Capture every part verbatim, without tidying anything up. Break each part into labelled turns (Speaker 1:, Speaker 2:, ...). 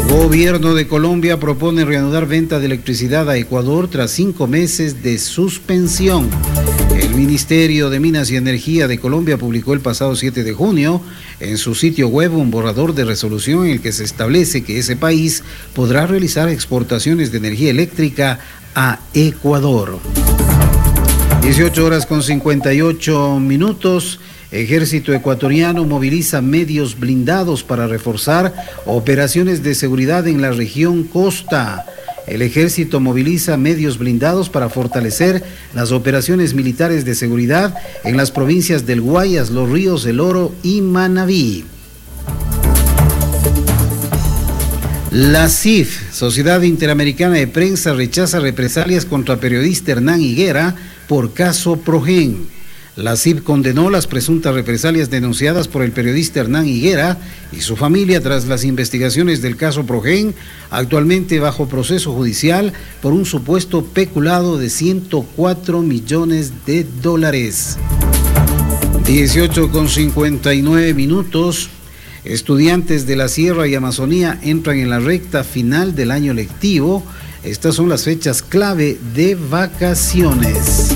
Speaker 1: Gobierno de Colombia propone reanudar venta de electricidad a Ecuador tras cinco meses de suspensión. El Ministerio de Minas y Energía de Colombia publicó el pasado siete de junio en su sitio web un borrador de resolución en el que se establece que ese país podrá realizar exportaciones de energía eléctrica a Ecuador. dieciocho horas con cincuenta y ocho minutos. Ejército ecuatoriano moviliza medios blindados para reforzar operaciones de seguridad en la región costa. El ejército moviliza medios blindados para fortalecer las operaciones militares de seguridad en las provincias del Guayas, Los Ríos, El Oro y Manabí. La C I F, Sociedad Interamericana de Prensa, rechaza represalias contra periodista Hernán Higuera por caso Progen. La C I P condenó las presuntas represalias denunciadas por el periodista Hernán Higuera y su familia tras las investigaciones del caso Progen, actualmente bajo proceso judicial por un supuesto peculado de ciento cuatro millones de dólares. dieciocho con cincuenta y nueve minutos. Estudiantes de la Sierra y Amazonía entran en la recta final del año lectivo. Estas son las fechas clave de vacaciones.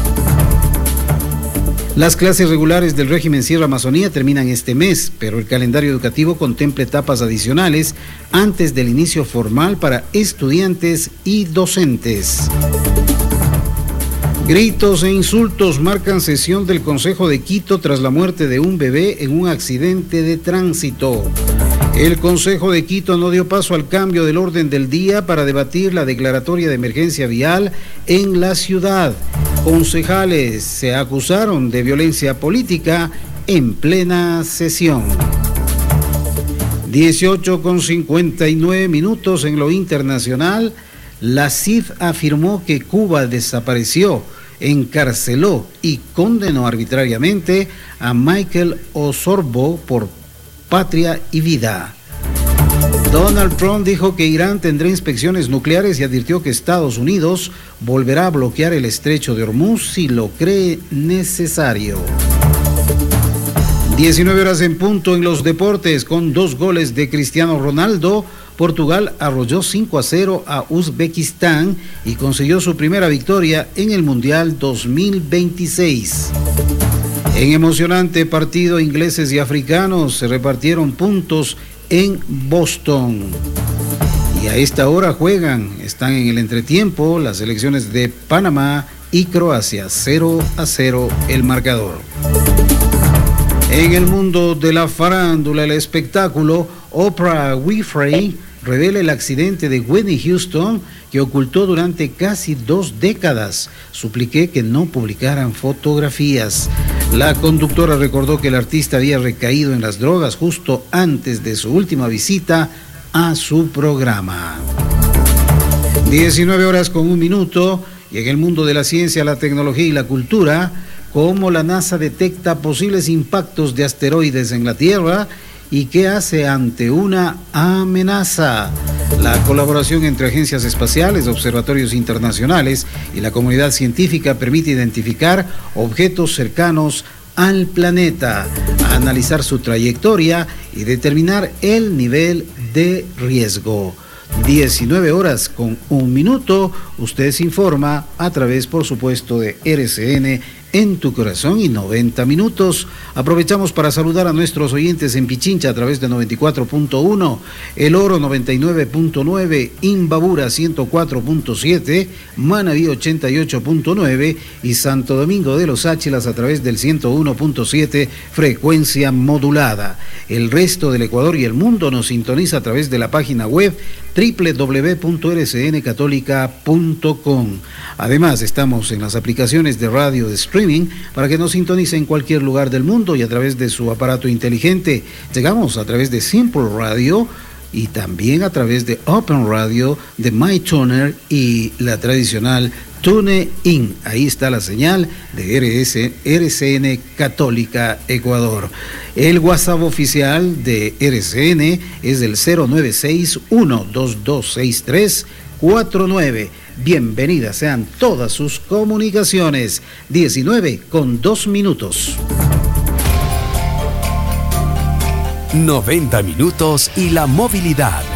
Speaker 1: Las clases regulares del régimen Sierra Amazonía terminan este mes, pero el calendario educativo contempla etapas adicionales antes del inicio formal para estudiantes y docentes. Gritos e insultos marcan sesión del Consejo de Quito tras la muerte de un bebé en un accidente de tránsito. El Consejo de Quito no dio paso al cambio del orden del día para debatir la declaratoria de emergencia vial en la ciudad. Concejales se acusaron de violencia política en plena sesión. dieciocho con cincuenta y nueve minutos. En lo internacional, la C I F afirmó que Cuba desapareció, encarceló y condenó arbitrariamente a Michael Osorbo por patria y vida. Donald Trump dijo que Irán tendrá inspecciones nucleares y advirtió que Estados Unidos volverá a bloquear el estrecho de Hormuz si lo cree necesario. diecinueve horas en punto. En los deportes, con dos goles de Cristiano Ronaldo, Portugal arrolló cinco a cero a Uzbekistán y consiguió su primera victoria en el Mundial dos mil veintiséis. En emocionante partido, ingleses y africanos se repartieron puntos en Boston. Y a esta hora juegan, están en el entretiempo, las selecciones de Panamá y Croacia. cero a cero el marcador. En el mundo de la farándula, el espectáculo, Oprah Winfrey revela el accidente de Whitney Houston que ocultó durante casi dos décadas. Supliqué que no publicaran fotografías. La conductora recordó que el artista había recaído en las drogas justo antes de su última visita a su programa. diecinueve horas con un minuto. Y en el mundo de la ciencia, la tecnología y la cultura, cómo la NASA detecta posibles impactos de asteroides en la Tierra y qué hace ante una amenaza. La colaboración entre agencias espaciales, observatorios internacionales y la comunidad científica permite identificar objetos cercanos al planeta, analizar su trayectoria y determinar el nivel de riesgo. diecinueve horas con un minuto. Usted se informa a través, por supuesto, de R C N en tu corazón y noventa minutos. Aprovechamos para saludar a nuestros oyentes en Pichincha a través de noventa y cuatro punto uno, El Oro noventa y nueve punto nueve, Imbabura ciento cuatro punto siete, Manabí ochenta y ocho punto nueve y Santo Domingo de los Áchilas a través del ciento uno punto siete, frecuencia modulada. El resto del Ecuador y el mundo nos sintoniza a través de la página web doble u doble u doble u punto r c n católica punto com. Además, estamos en las aplicaciones de radio de streaming para que nos sintonice en cualquier lugar del mundo y a través de su aparato inteligente. Llegamos a través de Simple Radio y también a través de Open Radio, de MyTuner y la tradicional TuneIn. Ahí está la señal de R C N Católica Ecuador. El WhatsApp oficial de R C N es el cero nueve seis, uno dos dos seis tres cuatro nueve. Bienvenidas sean todas sus comunicaciones. diecinueve con dos minutos.
Speaker 2: noventa minutos y la movilidad.